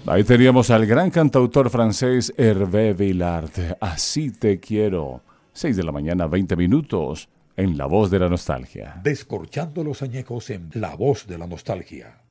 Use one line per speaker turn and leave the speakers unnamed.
Ahí teníamos al gran cantautor francés Hervé Villard. Así te quiero. 6 de la mañana, 20 minutos, en La Voz de la Nostalgia.
Descorchando los añejos en La Voz de la Nostalgia.